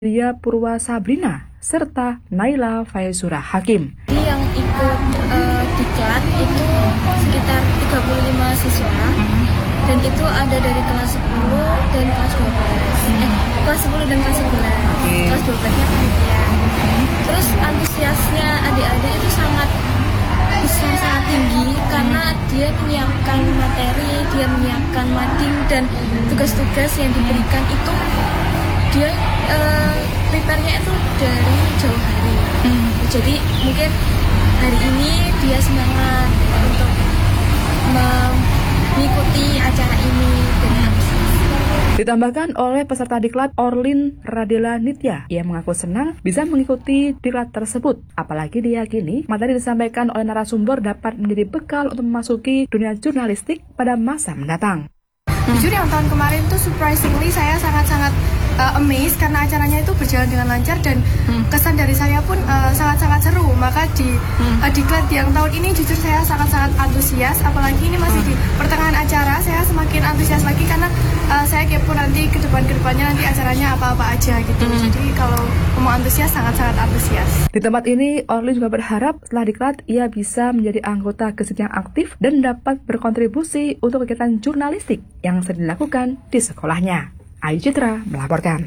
Ria Purwa Sabrina, serta Naila Faizura Hakim. Yang ikut diklat itu sekitar 35 siswa, dan itu ada dari kelas 10 dan kelas 12. Kelas 10 dan kelas 11. Kelas 12-nya panitia. Terus antusiasnya adik-adik itu sangat tinggi karena dia menyiapkan materi, dia menyiapkan mading, dan tugas-tugas yang diberikan itu dia prepare-nya itu dari jauh hari. Jadi mungkin hari ini dia semangat untuk mengikuti acara ini dengan Ditambahkan oleh peserta diklat Orlin Radela Nitya, ia mengaku senang bisa mengikuti diklat tersebut. Apalagi diyakini materi disampaikan oleh narasumber dapat menjadi bekal untuk memasuki dunia jurnalistik pada masa mendatang. Jujur yang tahun kemarin tuh surprisingly saya sangat-sangat amazed karena acaranya itu berjalan dengan lancar, dan kesan dari saya pun sangat-sangat seru. Maka di diklat yang tahun ini jujur saya sangat-sangat antusias, apalagi ini masih di pertengahan acara, saya semakin antusias lagi karena saya kepo nanti kedepannya nanti acaranya apa-apa aja gitu. Jadi kalau mau antusias, sangat-sangat antusias. Di tempat ini, Orlin juga berharap setelah diklat ia bisa menjadi anggota GESID yang aktif dan dapat berkontribusi untuk kegiatan jurnalistik yang sering dilakukan di sekolahnya. Ayu Citra melaporkan.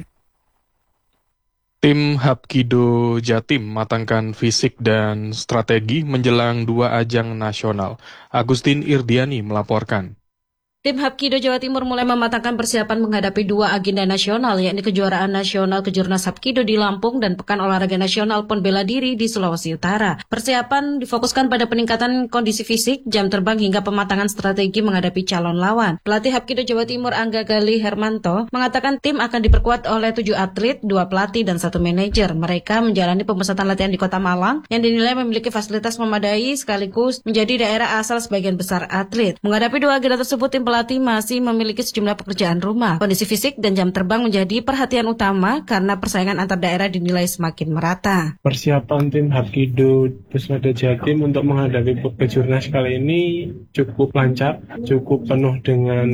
Tim Hapkido Jatim matangkan fisik dan strategi menjelang 2 ajang nasional. Agustin Irdiani melaporkan. Tim Hapkido Jawa Timur mulai mematangkan persiapan menghadapi 2 agenda nasional, yakni Kejuaraan Nasional Kejurnas Hapkido di Lampung dan Pekan Olahraga Nasional Pon Bela Diri di Sulawesi Utara. Persiapan difokuskan pada peningkatan kondisi fisik, jam terbang hingga pematangan strategi menghadapi calon lawan. Pelatih Hapkido Jawa Timur Angga Gali Hermanto mengatakan tim akan diperkuat oleh 7 atlet, 2 pelatih, dan 1 manajer. Mereka menjalani pemusatan latihan di Kota Malang yang dinilai memiliki fasilitas memadai sekaligus menjadi daerah asal sebagian besar atlet. Menghadapi 2 agenda tersebut, tim pelatih masih memiliki sejumlah pekerjaan rumah. Kondisi fisik dan jam terbang menjadi perhatian utama karena persaingan antar daerah dinilai semakin merata. Persiapan tim Hapkido Pusmada Jatim untuk menghadapi Kejurnas kali ini cukup lancar, cukup penuh dengan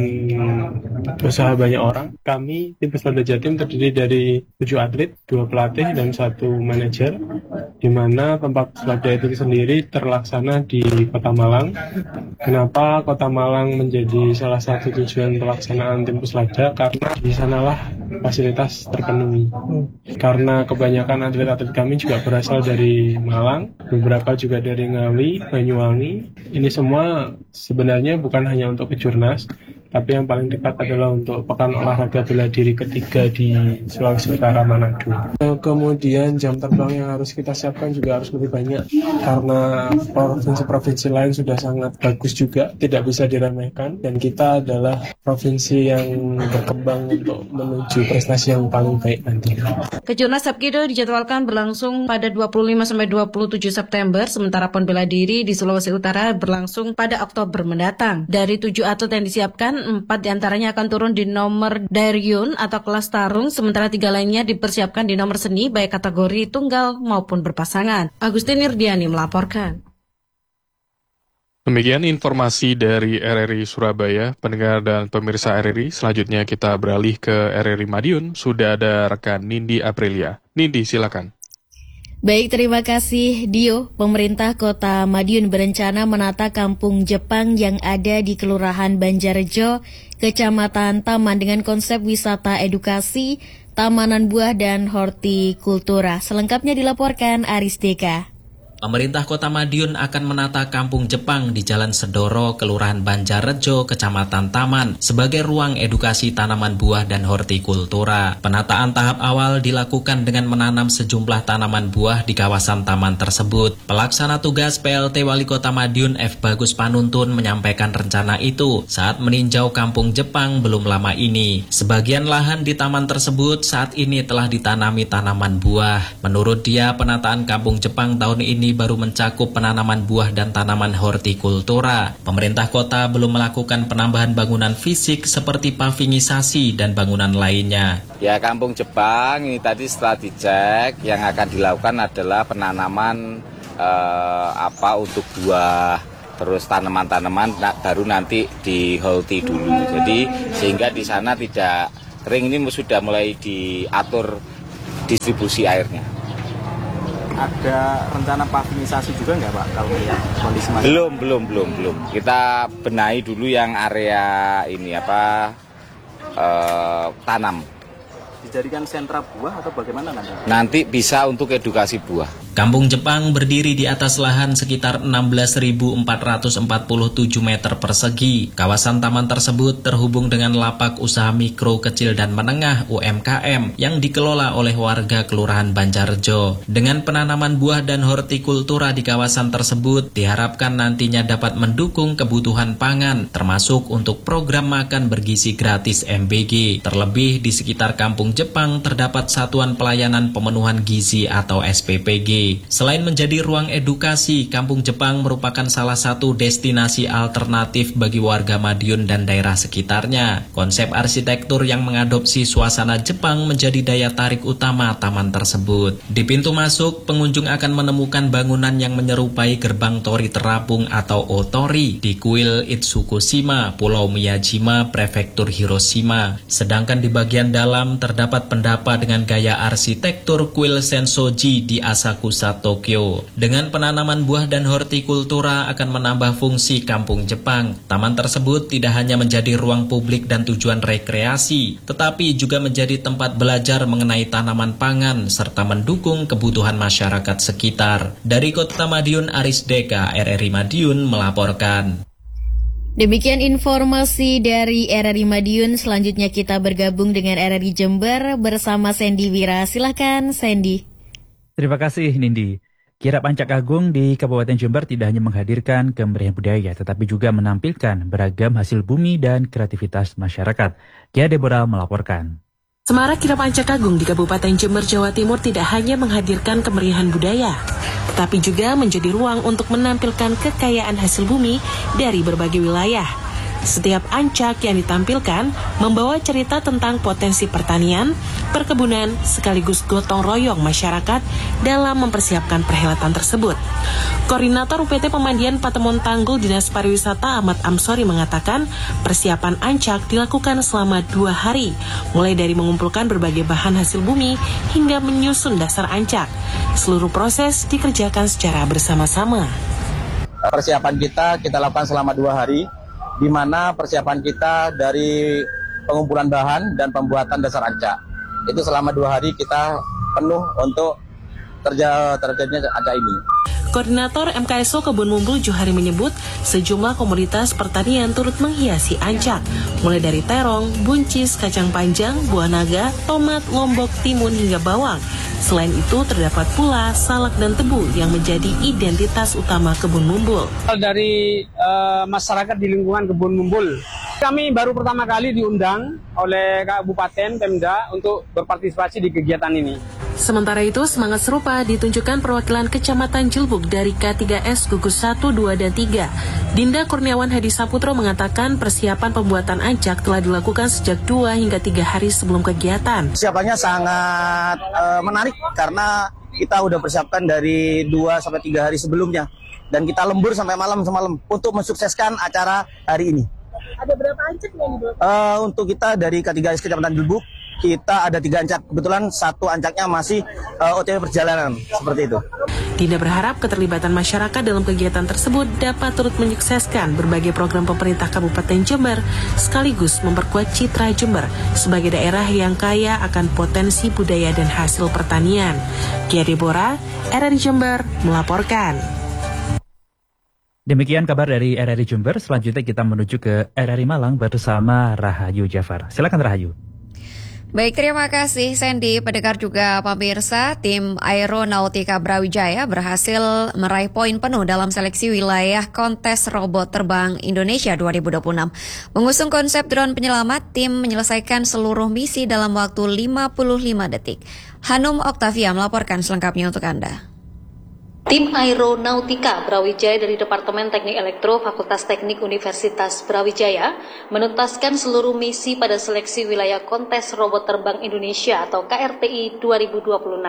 usaha banyak orang. Kami tim Pusmada Jatim terdiri dari 7 atlet, 2 pelatih, dan 1 manajer, di mana tempat Pusmada itu sendiri terlaksana di Kota Malang. Kenapa Kota Malang menjadi salah satu tujuan pelaksanaan tim Puslada? Karena di sanalah fasilitas terpenuhi. Karena kebanyakan atlet-atlet kami juga berasal dari Malang, beberapa juga dari Ngawi, Banyuwangi. Ini semua sebenarnya bukan hanya untuk Kejurnas, tapi yang paling dekat adalah untuk Pekan Olahraga Bela Diri ketiga di Sulawesi Utara Manado. Kemudian jam terbang yang harus kita siapkan juga harus lebih banyak, karena provinsi-provinsi lain sudah sangat bagus juga, tidak bisa diremehkan, dan kita adalah provinsi yang berkembang untuk menuju prestasi yang paling baik nanti. Kejurnas Hapkido dijadwalkan berlangsung pada 25-27 September, sementara Pon Bela Diri di Sulawesi Utara berlangsung pada Oktober mendatang. Dari 7 atlet yang disiapkan, 4 diantaranya akan turun di nomor Daryun atau kelas tarung, sementara 3 lainnya dipersiapkan di nomor seni baik kategori tunggal maupun berpasangan. Agustin Irdiani melaporkan. Demikian informasi dari RRI Surabaya. Pendengar dan pemirsa RRI, selanjutnya kita beralih ke RRI Madiun. Sudah ada rekan Nindi Aprilia. Nindi, silakan. Baik, terima kasih Dio. Pemerintah Kota Madiun berencana menata kampung Jepang yang ada di Kelurahan Banjarjo, Kecamatan Taman dengan konsep wisata edukasi, tamanan buah dan hortikultura. Selengkapnya dilaporkan Aris Deka. Pemerintah Kota Madiun akan menata Kampung Jepang di Jalan Sedoro, Kelurahan Banjarjo, Kecamatan Taman, sebagai ruang edukasi tanaman buah dan hortikultura. Penataan tahap awal dilakukan dengan menanam sejumlah tanaman buah di kawasan taman tersebut. Pelaksana tugas PLT Wali Kota Madiun F. Bagus Panuntun menyampaikan rencana itu saat meninjau Kampung Jepang belum lama ini. Sebagian lahan di taman tersebut saat ini telah ditanami tanaman buah. Menurut dia, penataan Kampung Jepang tahun ini baru mencakup penanaman buah dan tanaman hortikultura. Pemerintah kota belum melakukan penambahan bangunan fisik seperti pavingisasi dan bangunan lainnya. Ya, Kampung Jepang ini tadi setelah dicek, yang akan dilakukan adalah penanaman untuk buah, terus tanaman-tanaman baru nanti di horti dulu. Jadi sehingga di sana tidak kering, ini sudah mulai diatur distribusi airnya. Ada rencana pavinisasi juga nggak Pak kalau melihat kondisi masih? Belum. Kita benahi dulu yang area ini tanam. Dijadikan sentra buah atau bagaimana nanti? Nanti bisa untuk edukasi buah. Kampung Jepang berdiri di atas lahan sekitar 16.447 meter persegi. Kawasan taman tersebut terhubung dengan lapak usaha mikro, kecil, dan menengah UMKM yang dikelola oleh warga Kelurahan Banjarrejo. Dengan penanaman buah dan hortikultura di kawasan tersebut, diharapkan nantinya dapat mendukung kebutuhan pangan, termasuk untuk program makan bergizi gratis MBG. Terlebih di sekitar Kampung Jepang terdapat Satuan Pelayanan Pemenuhan Gizi atau SPPG. Selain menjadi ruang edukasi, Kampung Jepang merupakan salah satu destinasi alternatif bagi warga Madiun dan daerah sekitarnya. Konsep arsitektur yang mengadopsi suasana Jepang menjadi daya tarik utama taman tersebut. Di pintu masuk, pengunjung akan menemukan bangunan yang menyerupai gerbang Tori Terapung atau Otori di kuil Itsukushima, Pulau Miyajima, Prefektur Hiroshima. Sedangkan di bagian dalam terdapat pendapa dengan gaya arsitektur kuil Sensoji di Asakusa, Tokyo. Dengan penanaman buah dan hortikultura akan menambah fungsi Kampung Jepang. Taman tersebut tidak hanya menjadi ruang publik dan tujuan rekreasi, tetapi juga menjadi tempat belajar mengenai tanaman pangan serta mendukung kebutuhan masyarakat sekitar. Dari Kota Madiun, Aris Deka, RRI Madiun melaporkan. Demikian informasi dari RRI Madiun. Selanjutnya kita bergabung dengan RRI Jember bersama Sandy Wira. Silakan Sandy. Terima kasih Nindi. Kirap Ancak Agung di Kabupaten Jember tidak hanya menghadirkan kemeriahan budaya, tetapi juga menampilkan beragam hasil bumi dan kreativitas masyarakat. Kia Deborah melaporkan. Semarak Kirap Ancak Agung di Kabupaten Jember, Jawa Timur tidak hanya menghadirkan kemeriahan budaya, tetapi juga menjadi ruang untuk menampilkan kekayaan hasil bumi dari berbagai wilayah. Setiap ancak yang ditampilkan membawa cerita tentang potensi pertanian, perkebunan, sekaligus gotong royong masyarakat dalam mempersiapkan perhelatan tersebut. Koordinator UPT Pemandian Patemon Tanggul Dinas Pariwisata Ahmad Amsori mengatakan persiapan ancak dilakukan selama 2 hari, mulai dari mengumpulkan berbagai bahan hasil bumi hingga menyusun dasar ancak. Seluruh proses dikerjakan secara bersama-sama. Persiapan kita lakukan selama 2 hari, di mana persiapan kita dari pengumpulan bahan dan pembuatan dasar ancak. Itu selama 2 hari kita penuh untuk terjadinya ancak ini. Koordinator MKSO Kebun Mumbul Johari menyebut sejumlah komoditas pertanian turut menghiasi ancak, mulai dari terong, buncis, kacang panjang, buah naga, tomat, lombok, timun hingga bawang. Selain itu terdapat pula salak dan tebu yang menjadi identitas utama Kebun Mumbul. Dari masyarakat di lingkungan Kebun Mumbul, kami baru pertama kali diundang oleh Kabupaten Pemda untuk berpartisipasi di kegiatan ini. Sementara itu, semangat serupa ditunjukkan perwakilan Kecamatan Jilbuk dari K3S Gugus 1, 2, dan 3. Dinda Kurniawan Hadi Saputro mengatakan persiapan pembuatan ancak telah dilakukan sejak 2 hingga 3 hari sebelum kegiatan. Persiapannya sangat menarik karena kita udah persiapkan dari 2 sampai 3 hari sebelumnya. Dan kita lembur sampai malam semalam untuk mensukseskan acara hari ini. Ada berapa ancak yang dibawa? Untuk kita dari K3S Kecamatan Jilbuk, kita ada 3 ancak. Kebetulan 1 ancaknya masih OTW perjalanan, seperti itu. Dinda berharap keterlibatan masyarakat dalam kegiatan tersebut dapat turut menyukseskan berbagai program pemerintah Kabupaten Jember, sekaligus memperkuat citra Jember sebagai daerah yang kaya akan potensi budaya dan hasil pertanian. Kia Deborah, RRI Jember, melaporkan. Demikian kabar dari RRI Jember. Selanjutnya kita menuju ke RRI Malang bersama Rahayu Jafar. Silakan Rahayu. Baik, terima kasih Sandy. Pendengar juga pemirsa, tim Aeronautika Brawijaya berhasil meraih poin penuh dalam seleksi wilayah kontes robot terbang Indonesia 2026. Mengusung konsep drone penyelamat, tim menyelesaikan seluruh misi dalam waktu 55 detik. Hanum Oktavia melaporkan selengkapnya untuk Anda. Tim Aeronautika Brawijaya dari Departemen Teknik Elektro Fakultas Teknik Universitas Brawijaya menuntaskan seluruh misi pada seleksi wilayah kontes robot terbang Indonesia atau KRTI 2026.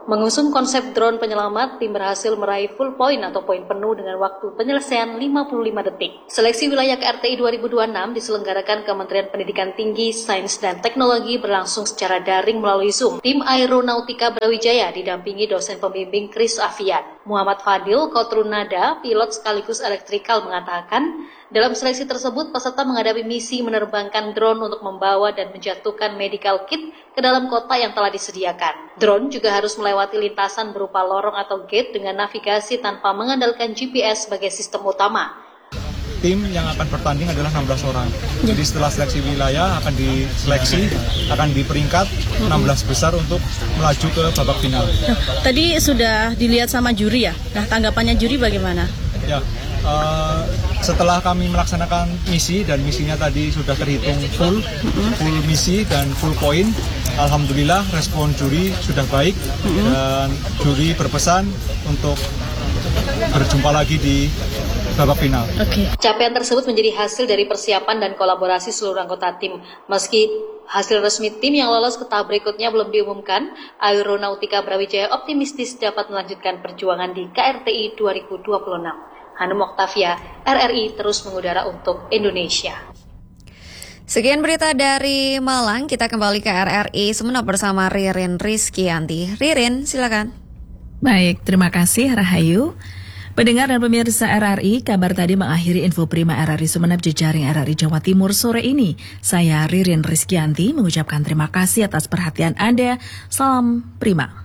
Mengusung konsep drone penyelamat, tim berhasil meraih full point atau poin penuh dengan waktu penyelesaian 55 detik. Seleksi wilayah KRTI 2026 diselenggarakan Kementerian Pendidikan Tinggi, Sains dan Teknologi berlangsung secara daring melalui Zoom. Tim Aeronautika Brawijaya didampingi dosen pembimbing Kris Afian. Muhammad Fadil, Kotrunada, pilot sekaligus elektrikal mengatakan, dalam seleksi tersebut, peserta menghadapi misi menerbangkan drone untuk membawa dan menjatuhkan medical kit ke dalam kota yang telah disediakan. Drone juga harus melewati lintasan berupa lorong atau gate dengan navigasi tanpa mengandalkan GPS sebagai sistem utama. Tim yang akan bertanding adalah 16 orang. Jadi setelah seleksi wilayah akan diseleksi, akan diperingkat 16 besar untuk melaju ke babak final. Tadi sudah dilihat sama juri ya? Nah, tanggapannya juri bagaimana? Ya, setelah kami melaksanakan misi dan misinya tadi sudah terhitung full misi dan full point, alhamdulillah respon juri sudah baik dan juri berpesan untuk berjumpa lagi di babak final. Capaian tersebut menjadi hasil dari persiapan dan kolaborasi seluruh anggota tim. Meski hasil resmi tim yang lolos ke tahap berikutnya belum diumumkan, Aeronautika Brawijaya optimistis dapat melanjutkan perjuangan di KRTI 2026. Hanum Oktavia, RRI terus mengudara untuk Indonesia. Sekian berita dari Malang, kita kembali ke RRI Sumeneb bersama Ririn Rizkyanti. Ririn, silakan. Baik, terima kasih Rahayu. Pendengar dan pemirsa RRI, kabar tadi mengakhiri info prima RRI Sumeneb jejaring RRI Jawa Timur sore ini. Saya Ririn Rizkyanti mengucapkan terima kasih atas perhatian Anda. Salam prima.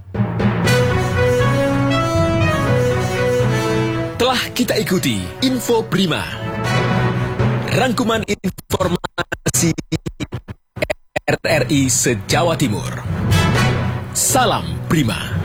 Telah kita ikuti Info Prima. Rangkuman informasi RRI se-Jawa Timur. Salam Prima.